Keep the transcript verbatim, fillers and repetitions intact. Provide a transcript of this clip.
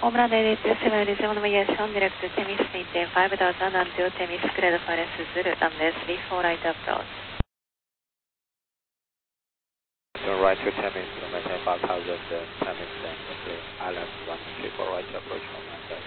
Oman eight eight seven is on navigation direct to Temis maintain five thousand and to Temis cleared for S Zulu runway three four right approach. Turn right to Temis, maintain five thousand, Temis and Island one three four right approach.